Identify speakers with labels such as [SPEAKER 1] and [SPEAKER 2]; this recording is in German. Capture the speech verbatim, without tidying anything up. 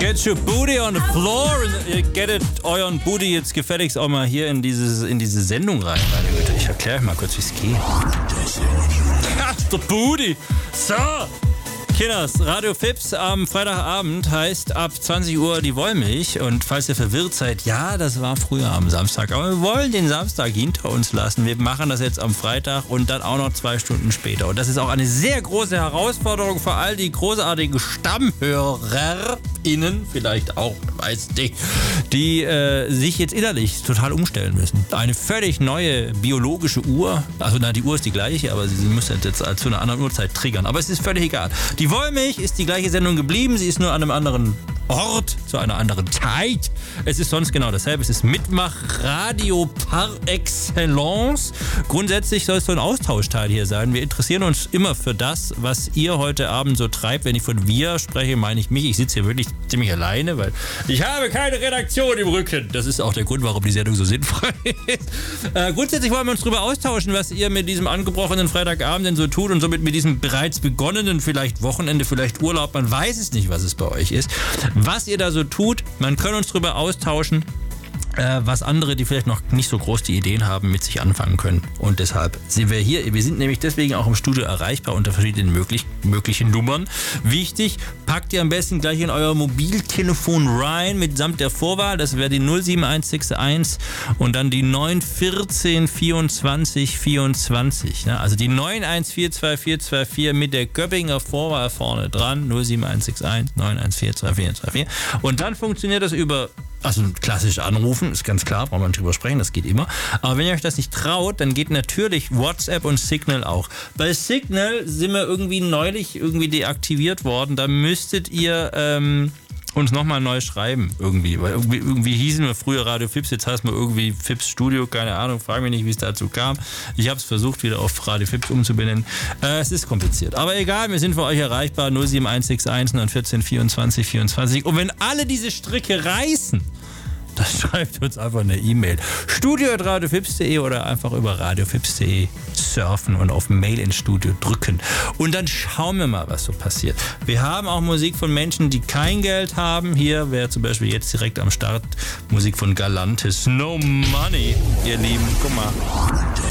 [SPEAKER 1] Get your booty on the floor and get it euren Booty jetzt gefälligst auch mal hier in, dieses, in diese Sendung rein, meine Güte. Ich erkläre euch mal kurz, wie es geht. Der Booty. So. Kinders, Radio Fips am Freitagabend heißt ab zwanzig Uhr die Wollmilch. Und falls ihr verwirrt seid, ja, das war früher am Samstag. Aber wir wollen den Samstag hinter uns lassen. Wir machen das jetzt am Freitag und dann auch noch zwei Stunden später. Und das ist auch eine sehr große Herausforderung für all die großartigen StammhörerInnen, vielleicht auch, weiß nicht, die äh, sich jetzt innerlich total umstellen müssen. Eine völlig neue biologische Uhr, also na, die Uhr ist die gleiche, aber sie müssen jetzt zu einer anderen Uhrzeit triggern. Aber es ist völlig egal. Die Wollmilch ist die gleiche Sendung geblieben, sie ist nur an einem anderen Ort, zu einer anderen Zeit. Es ist sonst genau dasselbe. Es ist Mitmachradio par excellence. Grundsätzlich soll es so ein Austauschteil hier sein. Wir interessieren uns immer für das, was ihr heute Abend so treibt. Wenn ich von wir spreche, meine ich mich. Ich sitze hier wirklich ziemlich alleine, weil ich habe keine Redaktion im Rücken. Das ist auch der Grund, warum die Sendung so sinnfrei ist. Äh, grundsätzlich wollen wir uns darüber austauschen, was ihr mit diesem angebrochenen Freitagabend denn so tut und somit mit diesem bereits begonnenen, vielleicht Wochenende, vielleicht Urlaub. Man weiß es nicht, was es bei euch ist. Was ihr da so tut, man kann uns darüber austauschen, äh, was andere, die vielleicht noch nicht so groß die Ideen haben, mit sich anfangen können. Und deshalb sind wir hier. Wir sind nämlich deswegen auch im Studio erreichbar unter verschiedenen möglich, möglichen Nummern. Wichtig, packt ihr am besten gleich in euer Mobiltelefon rein mitsamt der Vorwahl. Das wäre die null sieben eins sechs eins und dann die neun eins vier vierundzwanzig vierundzwanzig. Ne? Also die neun eins vier zwei vier zwei vier mit der Göppinger Vorwahl vorne dran. null sieben eins sechs eins neun eins vier zwei vier zwei vier. Und dann funktioniert das über, also klassisch anrufen, ist ganz klar, braucht man nicht drüber sprechen, das geht immer. Aber wenn ihr euch das nicht traut, dann geht natürlich WhatsApp und Signal auch. Bei Signal sind wir irgendwie neulich irgendwie deaktiviert worden. Da müsstet ihr ähm, uns nochmal neu schreiben irgendwie. Weil irgendwie, irgendwie hießen wir früher Radio Fips, jetzt heißt man irgendwie Fips Studio, keine Ahnung, frage mich nicht, wie es dazu kam. Ich habe es versucht, wieder auf Radio Fips umzubenennen. Äh, es ist kompliziert. Aber egal, wir sind für euch erreichbar. null sieben eins sechs eins neun eins vier vierundzwanzig vierundzwanzig. Und wenn alle diese Stricke reißen, dann schreibt uns einfach eine E-Mail. studio at radiofips punkt de oder einfach über radiofips punkt de surfen und auf Mail ins Studio drücken. Und dann schauen wir mal, was so passiert. Wir haben auch Musik von Menschen, die kein Geld haben. Hier wäre zum Beispiel jetzt direkt am Start Musik von Galantis. No Money, ihr Lieben. Guck mal.